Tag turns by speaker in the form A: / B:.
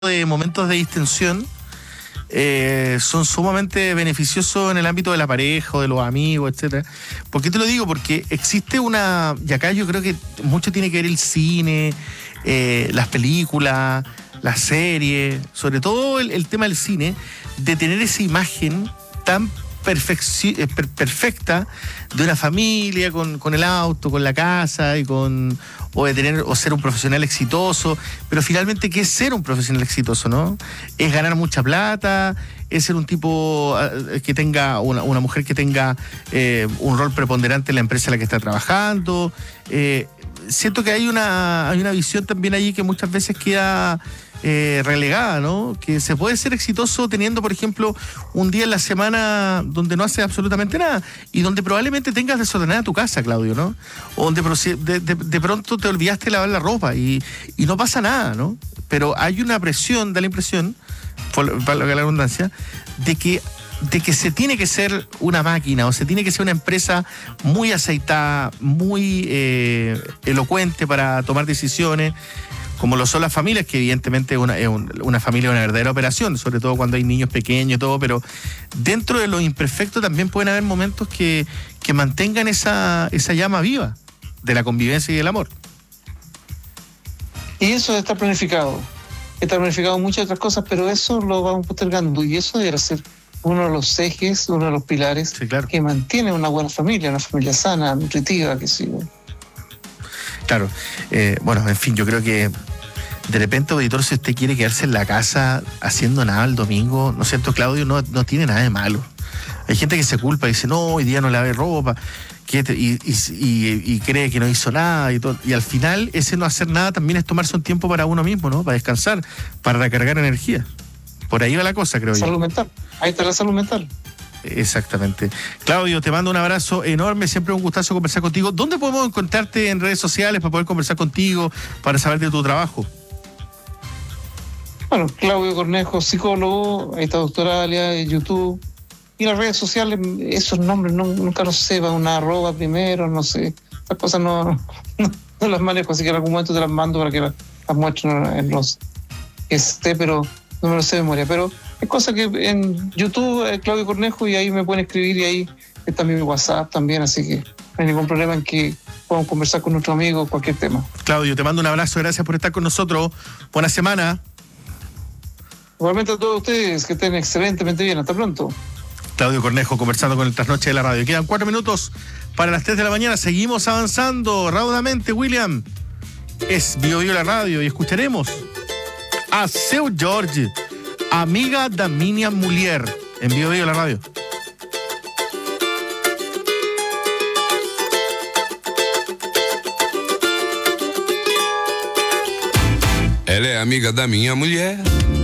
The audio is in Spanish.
A: de momentos de distensión son sumamente beneficiosos en el ámbito de la pareja o de los amigos, etcétera. ¿Por qué te lo digo? Porque existe y acá yo creo que mucho tiene que ver el cine, las películas, las series, sobre todo el tema del cine, de tener esa imagen tan perfecta de una familia con el auto, con la casa o ser un profesional exitoso. Pero finalmente, ¿qué es ser un profesional exitoso, no? Es ganar mucha plata, es ser un tipo que tenga una mujer que tenga un rol preponderante en la empresa en la que está trabajando. Siento que hay una visión también allí que muchas veces queda relegada, ¿no? Que se puede ser exitoso teniendo, por ejemplo, un día en la semana donde no haces absolutamente nada y donde probablemente tengas desordenada tu casa, Claudio, ¿no? O donde de pronto te olvidaste de lavar la ropa y no pasa nada, ¿no? Pero hay una presión, da la impresión, para la redundancia, de que se tiene que ser una máquina o se tiene que ser una empresa muy aceitada, muy elocuente para tomar decisiones, como lo son las familias, que evidentemente una familia es una verdadera operación, sobre todo cuando hay niños pequeños y todo, pero dentro de lo imperfecto también pueden haber momentos que mantengan esa llama viva de la convivencia y del amor.
B: Y eso está planificado. Está planificado muchas otras cosas, pero eso lo vamos postergando y eso debería ser uno de los ejes, uno de los pilares, sí, claro, que mantiene una buena familia, una familia sana, nutritiva, que sí.
A: Claro. Bueno, en fin, yo creo que de repente, auditor, si usted quiere quedarse en la casa haciendo nada el domingo, ¿no es cierto, Claudio? No tiene nada de malo. Hay gente que se culpa y dice, no, hoy día no lavé ropa, y cree que no hizo nada y todo. Y al final, ese no hacer nada también es tomarse un tiempo para uno mismo, ¿no? Para descansar, para recargar energía. Por ahí va la cosa, creo yo.
B: Salud mental. Ahí está la salud mental.
A: Exactamente. Claudio, te mando un abrazo enorme, siempre un gustazo conversar contigo. ¿Dónde podemos encontrarte en redes sociales para poder conversar contigo, para saber de tu trabajo?
B: Bueno, Claudio Cornejo, psicólogo, ahí está Doctoralia, en YouTube. Y las redes sociales, esos nombres nunca los sé, va una @ primero, no sé. Esas cosas no las manejo, así que en algún momento te las mando para que las muestren en los que esté, pero no me lo sé de memoria. Pero es cosa que en YouTube, Claudio Cornejo, y ahí me pueden escribir y ahí está mi WhatsApp también, así que no hay ningún problema en que podamos conversar con nuestros amigos cualquier tema.
A: Claudio, te mando un abrazo, gracias por estar con nosotros. Buena semana.
B: Igualmente a todos ustedes, que estén excelentemente bien. Hasta pronto.
A: Claudio Cornejo conversando con el Trasnoche de la Radio. Quedan 4 minutos para las 3 de la mañana. Seguimos avanzando raudamente, William. Es Bio Bio la Radio y escucharemos a Seu Jorge, amiga da minha mulher, en Bio Bio la Radio.
C: Ela é amiga da minha mulher.